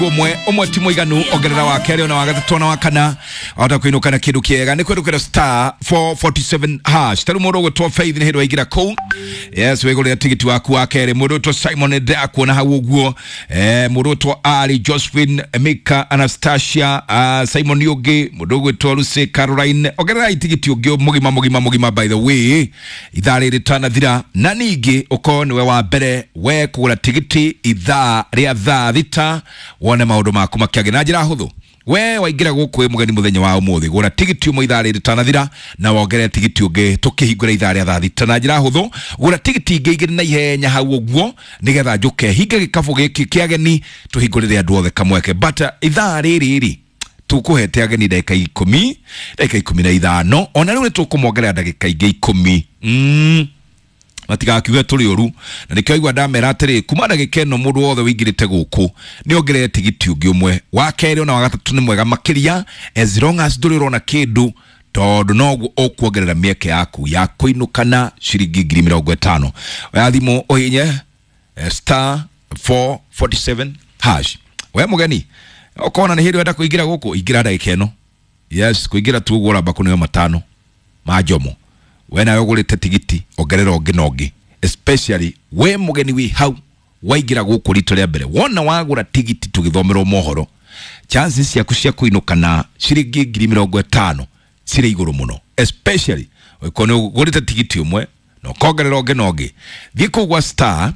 Omwe timu iganu ogerera wa keri ona wa gatatu na wa kana ota kuinuka na kindu kiega ni kwirukira star 447 hash taru muro gutwa faith ni hero igira ko yes wegole tigiti waku wa keri muro to Simon Eda kuona hawo guo muro to Ali Josephine Mika Anastasia Simon Yogi muro gutwa Lucy Caroline ogerera tigiti ogio mugima by the way ithari ritana thira na ningi ukone we wa mbere we kugura tigiti itha ria tha thita wone maundu maku makiage na njira huthu we waingira guku mugeni muthenya wa umuthi gura tigiti umwe ithari ritanathira na wongere tigiti ungi tukihingura ithari ya thathita na njira huthu gura tigiti ingi igiri na ihenya hau uguo nigetha njuke hinge gikabu giki kiageni tuhingurire andu othe kamweke but ithari riri tukuhete ageni dakika 10 dakika 15 ona riu tukumwongerera dakika ingi 10 matiga kiuga tuli oru na nikaiwa ndamera atiri kuma ndagika ino mundu wothe wingirite guku ni ongerere tigiti ungi umwe wa keri ona wa gatatu ni mwega makiria as long as nduri rona kindu tondu noguo okuongerera mieke yaku ya kuinukana ciringi 50 ya thimu ohinye star 447 hash we mugeni okona ni hiri enda kuingira guku ingira ndagika ino yes kuingira tu gura bakuni 5 majomo wena yogulite tigiti ogerera oginogi especially we mugeni wi hau waigira guku rito ria mbere wona wagura tigiti tugithomero mohoro chances ya kushia kuinukana ciringi 50 cire iguru muno especially wekone ugurite tigiti umwe no kogerera oginogi thiku gwa star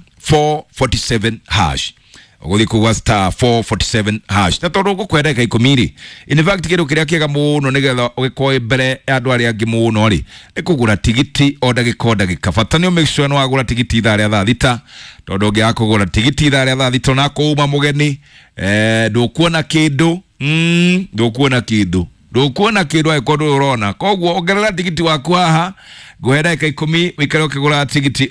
447 hash uguthiko gwa star 447 hash na tondu gukwendeka ikomiri in fact kiru kiria kiega muno nigetha ugikoe mbere andu aria angi muno ri nikugura tigiti o ndagika fatani make sure no agura tigiti ithari ya thathita tondu ngi akugura tigiti ithari ya thathita na kuuma mugeni ndukuona kindu ndukuona kindu aikondo urona koguo ongerera tigiti waku haha gohera ka 10 wikare ukigura tigiti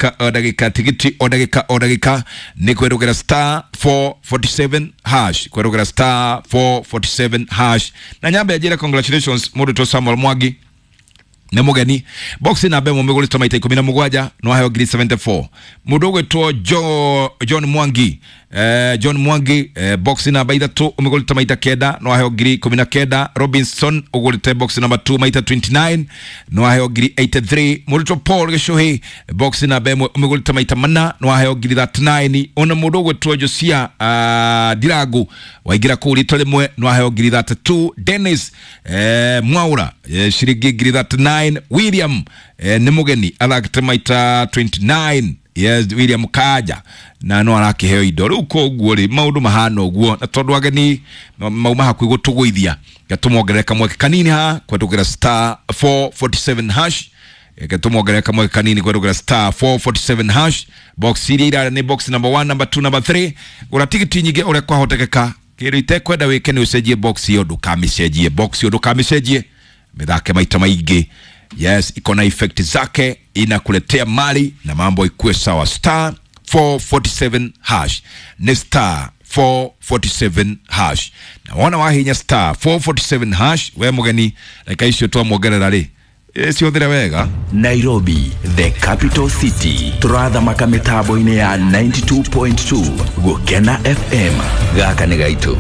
odagika ni kwirukira star 447 hash kwirukira star 447 hash na nyamba ajira congratulations mudu to Samuel Mwagi ne mugeni boxing na bemo megulita maita 17 no hayo 74 mudu gweto John Mwangi John Mwangi boxing number 3 umegulita maita 9 no hayo 19 Robinson ugulita boxing number 2 maita 29 no hayo 83 mudu Paul Geshohe boxing number bemo umegulita maita 4 no hayo 39 ona mudu gweto Josia Diragu waigira kuri tolemwe no hayo 32 Dennis Mwaura shirigi 39 William Nemugeni alakita maita 29 yes William Kaja na no arakiheo indo riu koguo ri maundu mahano guo na tondu ageni mauma haku gutuguithia gatumwongereka mweke kanini ha kwetukira star 447 hash gatumwongereka mweke kanini kwetukira star 447 hash box ira ni box number 1 number 2 number 3 ura tigiti nyingi ure kwa hotekeka kiri itekwenda wike ni usejie box yo ndukamisejie box yo ndukamisejie mithake maita maigi yes iko na effect zake inakuletea mali na mambo ikue sawa star 447 hash ni star 447 hash na wana wahinya star 447 hash we mugeni like isho to mogerera ri sio thira wega Nairobi the capital city turatha makametabo ine ya 92.2 Gokena FM gaka ni gaitu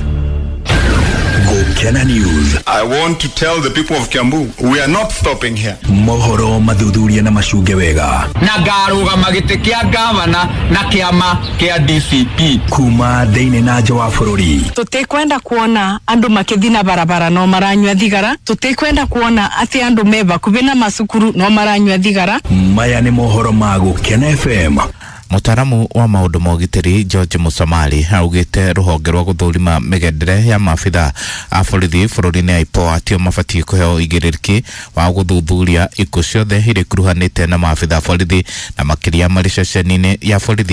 Gokena News. I want to tell the people of Kiambu, we are not stopping here. Mohoro mathuthuria na macuge wega. Na ngaruga magite kia gavana na kiama kia DCP. Kuma thiini na nja wa bururi. Tutikwenda kuona andu makithina barabara no maranywa thigara. Tutikwenda kuona ati andu meba kubina masukuru no maranywa thigara. Maya ni mohoro ma Gokena FM. Mutaramu wa maundu mogitiri George Musamali augite ruhonge rwa guthurima migendere ya mafitha a borithi bururi-ini ya IPOA tio mabatie kuheo igiririki wa guthuthuria ikuo ciothe iri kuruhanite na mafitha borithi na makiria mari ceceni-ini ya borithi